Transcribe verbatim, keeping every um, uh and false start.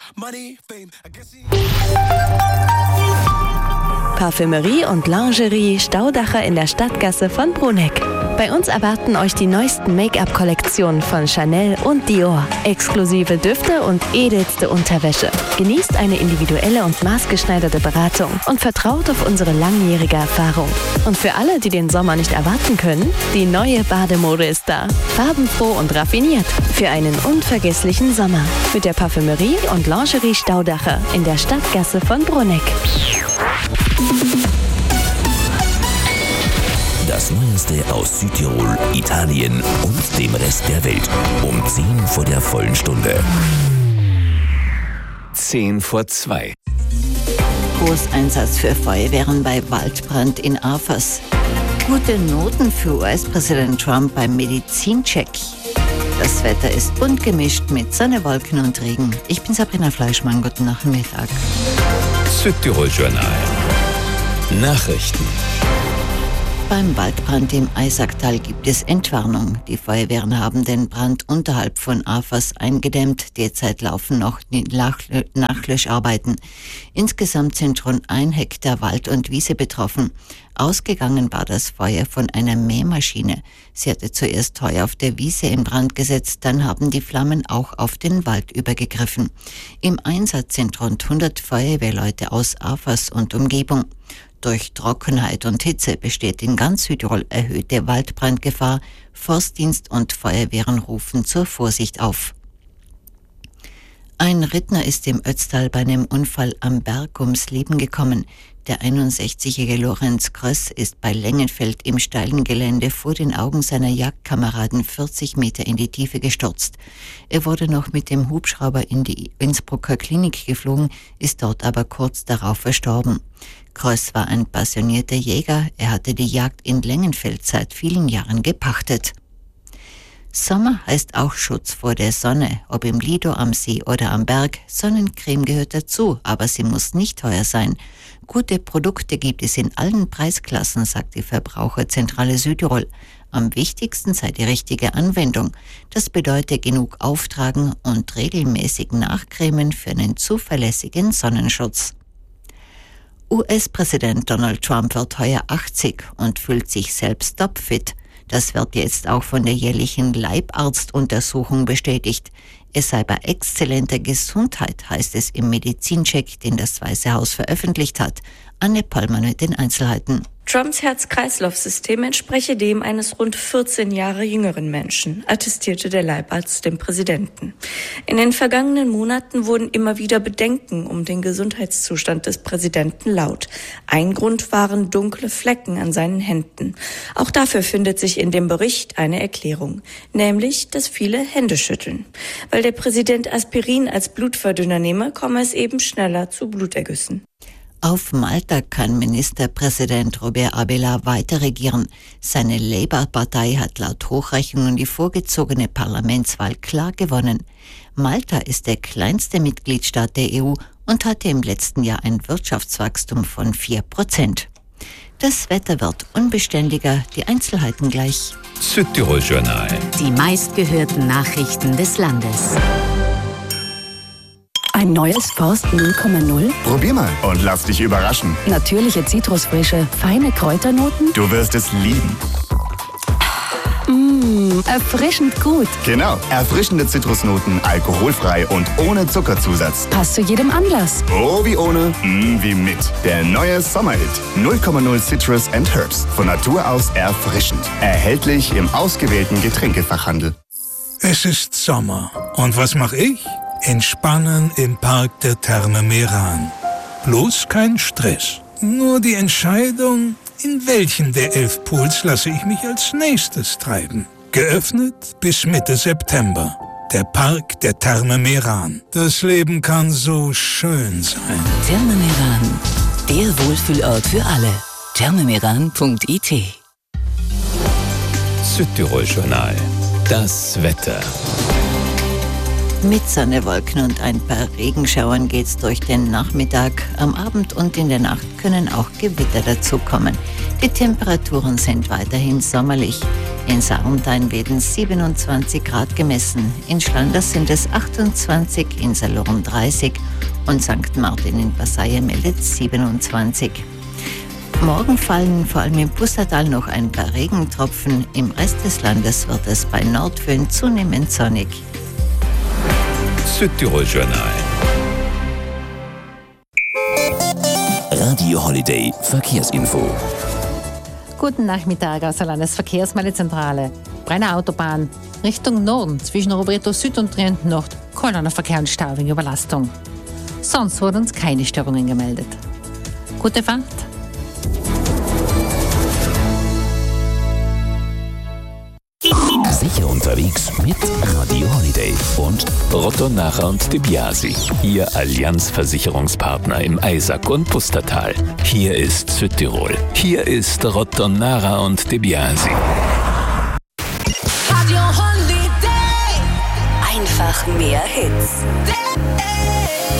Parfümerie und Lingerie Staudacher in der Stadtgasse von Bruneck. Bei uns erwarten euch die neuesten Make-up-Kollektionen von Chanel und Dior. Exklusive Düfte und edelste Unterwäsche. Genießt eine individuelle und maßgeschneiderte Beratung und vertraut auf unsere langjährige Erfahrung. Und für alle, die den Sommer nicht erwarten können, die neue Bademode ist da. Farbenfroh und raffiniert. Für einen unvergesslichen Sommer. Mit der Parfümerie und Lingerie Staudacher in der Stadtgasse von Bruneck. Das Neueste aus Südtirol, Italien und dem Rest der Welt. Um zehn vor der vollen Stunde. Zehn vor zwei. Großeinsatz für Feuerwehren bei Waldbrand in Afers. Gute Noten für U S-Präsident Trump beim Medizincheck. Das Wetter ist bunt gemischt mit Sonne, Wolken und Regen. Ich bin Sabrina Fleischmann. Guten Nachmittag. Südtirol Journal. Nachrichten. Beim Waldbrand im Eisacktal gibt es Entwarnung. Die Feuerwehren haben den Brand unterhalb von Afers eingedämmt. Derzeit laufen noch die Nachlöscharbeiten. Insgesamt sind rund ein Hektar Wald und Wiese betroffen. Ausgegangen war das Feuer von einer Mähmaschine. Sie hatte zuerst Heu auf der Wiese in Brand gesetzt, dann haben die Flammen auch auf den Wald übergegriffen. Im Einsatz sind rund hundert Feuerwehrleute aus Afers und Umgebung. Durch Trockenheit und Hitze besteht in ganz Südtirol erhöhte Waldbrandgefahr. Forstdienst und Feuerwehren rufen zur Vorsicht auf. Ein Rittner ist im Ötztal bei einem Unfall am Berg ums Leben gekommen. Der einundsechzigjährige Lorenz Kröss ist bei Längenfeld im steilen Gelände vor den Augen seiner Jagdkameraden vierzig Meter in die Tiefe gestürzt. Er wurde noch mit dem Hubschrauber in die Innsbrucker Klinik geflogen, ist dort aber kurz darauf verstorben. Kröss war ein passionierter Jäger, er hatte die Jagd in Längenfeld seit vielen Jahren gepachtet. Sommer heißt auch Schutz vor der Sonne, ob im Lido, am See oder am Berg. Sonnencreme gehört dazu, aber sie muss nicht teuer sein. Gute Produkte gibt es in allen Preisklassen, sagt die Verbraucherzentrale Südtirol. Am wichtigsten sei die richtige Anwendung. Das bedeutet genug auftragen und regelmäßig nachcremen für einen zuverlässigen Sonnenschutz. U S-Präsident Donald Trump wird heuer achtzig und fühlt sich selbst topfit. Das wird jetzt auch von der jährlichen Leibarztuntersuchung bestätigt. Es sei bei exzellenter Gesundheit, heißt es im Medizincheck, den das Weiße Haus veröffentlicht hat. Anne Pollmann mit den Einzelheiten. Trumps Herz-Kreislauf-System entspreche dem eines rund vierzehn Jahre jüngeren Menschen, attestierte der Leibarzt dem Präsidenten. In den vergangenen Monaten wurden immer wieder Bedenken um den Gesundheitszustand des Präsidenten laut. Ein Grund waren dunkle Flecken an seinen Händen. Auch dafür findet sich in dem Bericht eine Erklärung, nämlich, dass viele Hände schütteln. Weil der Präsident Aspirin als Blutverdünner nehme, komme es eben schneller zu Blutergüssen. Auf Malta kann Ministerpräsident Robert Abela weiter regieren. Seine Labour-Partei hat laut Hochrechnungen die vorgezogene Parlamentswahl klar gewonnen. Malta ist der kleinste Mitgliedstaat der E U und hatte im letzten Jahr ein Wirtschaftswachstum von vier Prozent. Das Wetter wird unbeständiger, die Einzelheiten gleich. Südtirol Journal. Die meistgehörten Nachrichten des Landes. Ein neues Forst null Komma null? Probier mal und lass dich überraschen. Natürliche Zitrusfrische, feine Kräuternoten? Du wirst es lieben. Mmh, erfrischend gut. Genau, erfrischende Zitrusnoten, alkoholfrei und ohne Zuckerzusatz. Passt zu jedem Anlass. Oh, wie ohne, mm, wie mit. Der neue Sommerhit. null Komma null Citrus and Herbs. Von Natur aus erfrischend. Erhältlich im ausgewählten Getränkefachhandel. Es ist Sommer. Und was mache ich? Entspannen im Park der Therme Meran. Bloß kein Stress. Nur die Entscheidung, in welchen der elf Pools lasse ich mich als nächstes treiben. Geöffnet bis Mitte September. Der Park der Therme Meran. Das Leben kann so schön sein. Therme Meran. Der Wohlfühlort für alle. thermemeran punkt I T. Südtirol Journal. Das Wetter. Mit Sonne, Wolken und ein paar Regenschauern geht's durch den Nachmittag. Am Abend und in der Nacht können auch Gewitter dazukommen. Die Temperaturen sind weiterhin sommerlich. In Sarntein werden siebenundzwanzig Grad gemessen. In Schlanders sind es achtundzwanzig, in Salorum dreißig und Sankt Martin in Passaia meldet siebenundzwanzig. Morgen fallen vor allem im Pustertal noch ein paar Regentropfen. Im Rest des Landes wird es bei Nordföhn zunehmend sonnig. Südtirol Journal. Radio Holiday Verkehrsinfo. Guten Nachmittag aus der Landesverkehrsmeldezentrale. Brenner Autobahn Richtung Norden zwischen Rovereto Süd und Trient Nord. Kolonner Verkehr und Stau wegen Überlastung. Sonst wurden uns keine Störungen gemeldet. Gute Fahrt. Sicher unterwegs mit Radio Holiday Und Rotto-Nacher und De Biasi, Ihr Allianz-Versicherungspartner im Eisack und Pustertal. Hier ist Südtirol. Hier ist Rotto-Nacher und De Biasi. Einfach mehr Hits.